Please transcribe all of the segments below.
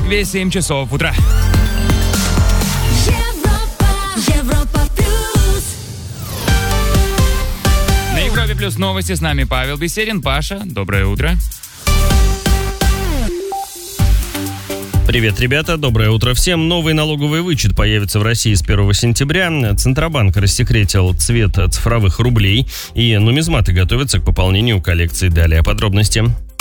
Москве 7 часов утра. На Европе Плюс новости, с нами Павел Беседин. Паша, доброе утро. Привет, ребята, доброе утро всем. Новый налоговый вычет появится в России с 1 сентября. Центробанк рассекретил цвет цифровых рублей, и нумизматы готовятся к пополнению коллекции. Далее подробности.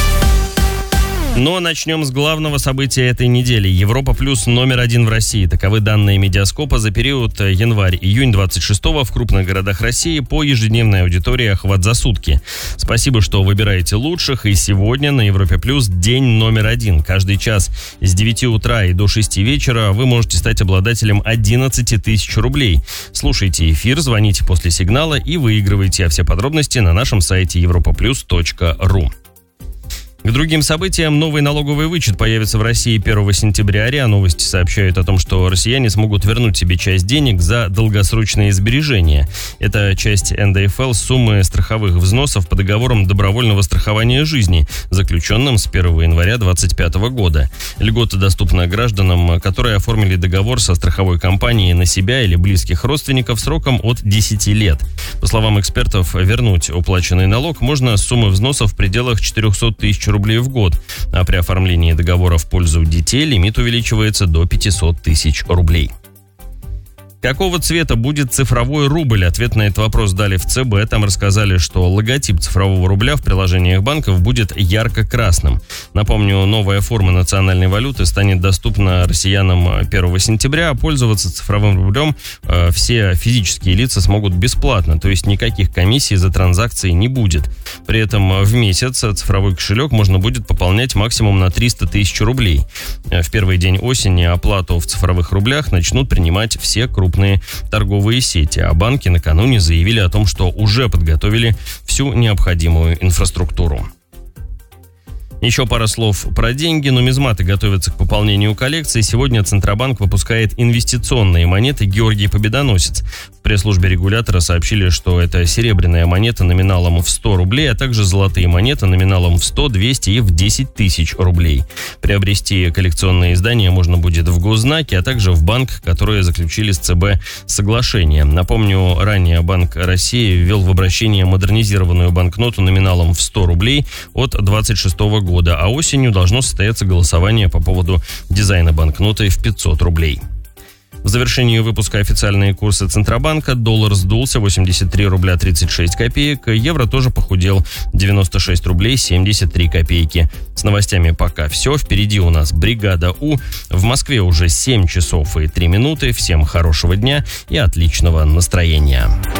Но начнем с главного события этой недели. Европа Плюс номер 1 в России. Таковы данные Медиаскопа за период январь-июнь 26-го в крупных городах России по ежедневной аудитории охват за сутки. Спасибо, что выбираете лучших. И сегодня на Европе Плюс день номер 1. Каждый час с 9 утра и до 6 вечера вы можете стать обладателем 11 тысяч рублей. Слушайте эфир, звоните после сигнала и выигрывайте. А все подробности на нашем сайте europaplus.ru. К другим событиям, новый налоговый вычет появится в России 1 сентября. РИА Новости сообщают о том, что россияне смогут вернуть себе часть денег за долгосрочные сбережения. Это часть НДФЛ суммы страховых взносов по договорам добровольного страхования жизни, заключенным с 1 января 2025 года. Льгота доступна гражданам, которые оформили договор со страховой компанией на себя или близких родственников сроком от 10 лет. По словам экспертов, вернуть уплаченный налог можно с суммы взносов в пределах 400 тысяч рублей в год, а при оформлении договора в пользу детей лимит увеличивается до 500 тысяч рублей. Какого цвета будет цифровой рубль? Ответ на этот вопрос дали в ЦБ. Там рассказали, что логотип цифрового рубля в приложениях банков будет ярко-красным. Напомню, новая форма национальной валюты станет доступна россиянам 1 сентября. Пользоваться цифровым рублем все физические лица смогут бесплатно, то есть никаких комиссий за транзакции не будет. При этом в месяц цифровой кошелек можно будет пополнять максимум на 300 тысяч рублей. В первый день осени оплату в цифровых рублях начнут принимать все крупные торговые сети, а банки накануне заявили о том, что уже подготовили всю необходимую инфраструктуру. Еще пара слов про деньги. Нумизматы готовятся к пополнению коллекции. Сегодня Центробанк выпускает инвестиционные монеты «Георгий Победоносец». В пресс-службе регулятора сообщили, что это серебряная монета номиналом в 100 рублей, а также золотые монеты номиналом в 100, 200 и в 10 тысяч рублей. Приобрести коллекционные издания можно будет в Госзнаке, а также в банк, которые заключили с ЦБ соглашение. Напомню, ранее Банк России ввел в обращение модернизированную банкноту номиналом в 100 рублей от 26 года, а осенью должно состояться голосование по поводу дизайна банкноты в 500 рублей. В завершении выпуска официальные курсы Центробанка. Доллар сдулся 83 рубля 36 копеек. Евро тоже похудел 96 рублей 73 копейки. С новостями пока все. Впереди у нас бригада У. В Москве уже 7 часов и 3 минуты. Всем хорошего дня и отличного настроения.